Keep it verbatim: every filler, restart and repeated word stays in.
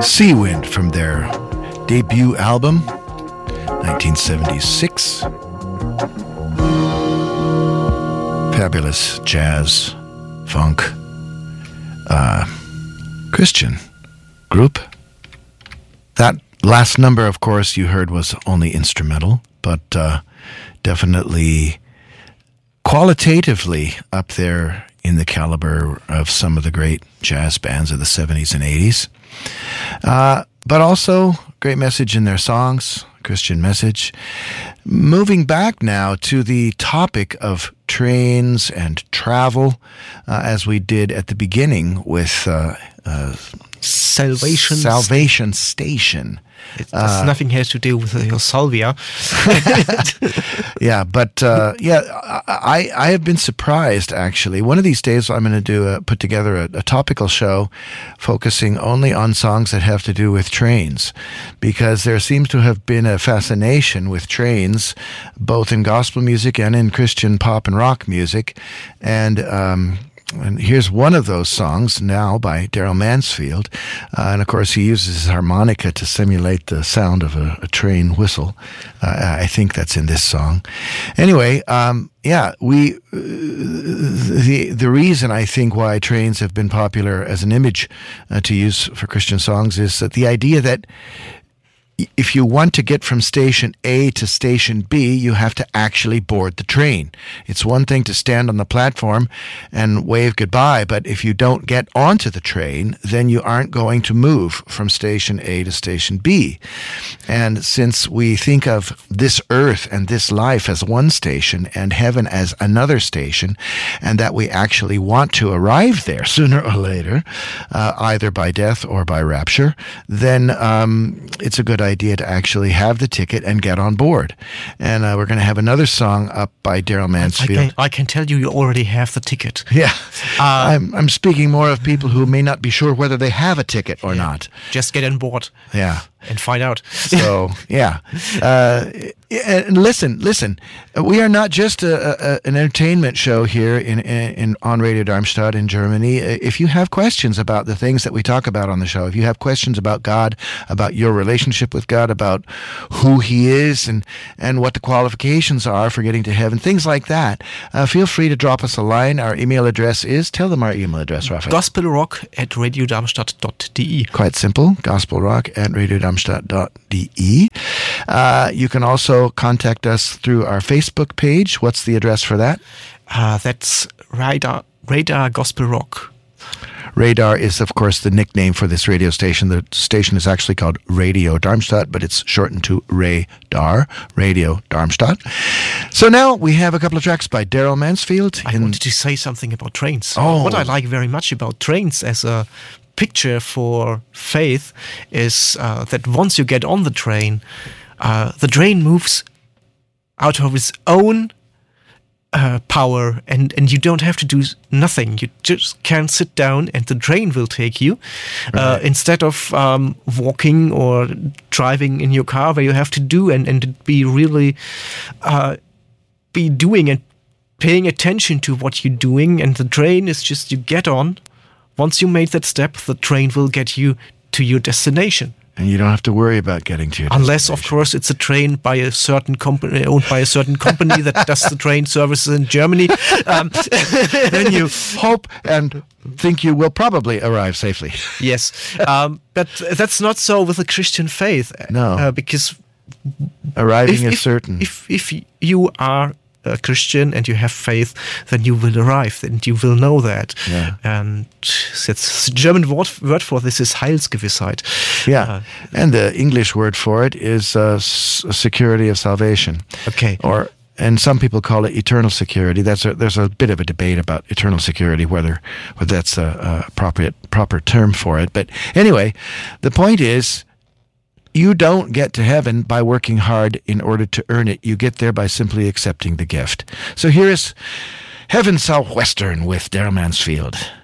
Seawind from their debut album, nineteen seventy-six. Fabulous jazz, funk, uh, Christian group. That last number, of course, you heard was only instrumental, but uh, definitely qualitatively up there in the caliber of some of the great jazz bands of the seventies and eighties. Uh, but also, great message in their songs, Christian message. Moving back now to the topic of trains and travel, uh, as we did at the beginning with uh, uh, Salvation, Salvation Station. It has uh, nothing here to do with your salvia. Yeah, but uh, yeah, I, I have been surprised, actually. One of these days I'm going to do a, put together a, a topical show focusing only on songs that have to do with trains, because there seems to have been a fascination with trains, both in gospel music and in Christian pop and rock music. And um And here's one of those songs now by Daryl Mansfield. Uh, and, of course, he uses his harmonica to simulate the sound of a, a train whistle. Uh, I think that's in this song. Anyway, um, yeah, we uh, the the reason I think why trains have been popular as an image uh, to use for Christian songs is that the idea that if you want to get from station A to station B, you have to actually board the train. It's one thing to stand on the platform and wave goodbye, but if you don't get onto the train, then you aren't going to move from station A to station B. And since we think of this earth and this life as one station and heaven as another station, and that we actually want to arrive there sooner or later, uh, either by death or by rapture, then um, it's a good idea idea to actually have the ticket and get on board. And uh, we're going to have another song up by Daryl Mansfield. I can, I can tell you, you already have the ticket. Yeah. Uh, I'm, I'm speaking more of people who may not be sure whether they have a ticket or yeah. not. Just get on board. Yeah. And find out. So, yeah. Uh, and listen, listen. We are not just a, a, an entertainment show here in, in, in on Radio Darmstadt in Germany. If you have questions about the things that we talk about on the show, if you have questions about God, about your relationship with God, about who He is and, and what the qualifications are for getting to heaven, things like that, uh, feel free to drop us a line. Our email address is, tell them our email address, Raphael. gospelrock at radio darmstadt dot de. Quite simple, gospelrock at radio darmstadt dot de. Uh, you can also contact us through our Facebook page. What's the address for that? Uh, that's Radar, Radar Gospel Rock. Radar is, of course, the nickname for this radio station. The station is actually called Radio Darmstadt, but it's shortened to Radar, Radio Darmstadt. So now we have a couple of tracks by Daryl Mansfield. I wanted to say something about trains. Oh. What I like very much about trains as a picture for faith is uh, that once you get on the train, uh, the train moves out of its own uh, power, and, and you don't have to do nothing. You just can sit down and the train will take you, uh, right. instead of um, walking or driving in your car, where you have to do and, and be really uh, be doing and paying attention to what you're doing. And the train is just, you get on. Once you made that step, the train will get you to your destination. And you don't have to worry about getting to your Unless, of course, it's a train by a certain company, owned by a certain company that does the train services in Germany. Um, then you hope and think you will probably arrive safely. Yes. Um, but that's not so with the Christian faith. No. Uh, because arriving if, is if, certain. If, if you are a Christian and you have faith, then you will arrive, and you will know that. Yeah. And that's the German word, word for this is Heilsgewissheit. Yeah, uh, and the English word for it is uh, s- security of salvation. Okay. Or, and some people call it eternal security. That's a, there's a bit of a debate about eternal security, whether whether that's a, a appropriate proper term for it. But anyway, the point is, you don't get to heaven by working hard in order to earn it. You get there by simply accepting the gift. So here is Heaven Southwestern with Daryl Mansfield.